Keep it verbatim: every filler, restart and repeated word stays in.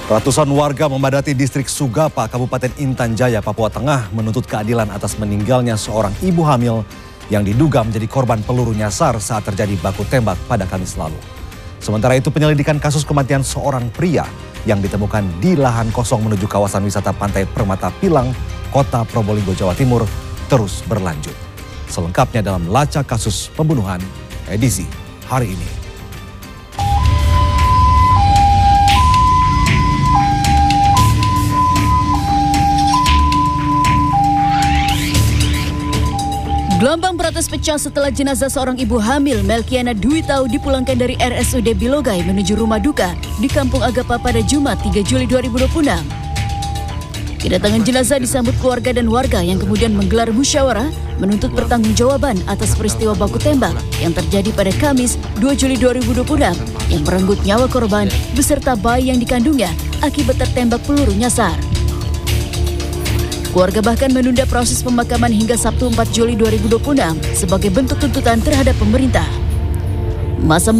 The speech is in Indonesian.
Ratusan warga memadati distrik Sugapa, Kabupaten Intan Jaya, Papua Tengah menuntut keadilan atas meninggalnya seorang ibu hamil yang diduga menjadi korban peluru nyasar saat terjadi baku tembak pada Kamis lalu. Sementara itu penyelidikan kasus kematian seorang pria yang ditemukan di lahan kosong menuju kawasan wisata Pantai Permata Pilang, Kota Probolinggo, Jawa Timur terus berlanjut. Selengkapnya dalam Lacak Kasus Pembunuhan edisi hari ini. Gelombang protes pecah setelah jenazah seorang ibu hamil Melkiana Dwi Tau dipulangkan dari R S U D Bilogai menuju rumah duka di Kampung Agapa pada Jumat tiga Juli dua ribu dua puluh enam. Kedatangan jenazah disambut keluarga dan warga yang kemudian menggelar musyawarah menuntut pertanggungjawaban atas peristiwa baku tembak yang terjadi pada Kamis dua Juli dua ribu dua puluh enam yang merenggut nyawa korban beserta bayi yang dikandungnya akibat tertembak peluru nyasar. Keluarga bahkan menunda proses pemakaman hingga Sabtu empat Juli dua ribu dua puluh enam sebagai bentuk tuntutan terhadap pemerintah. Masa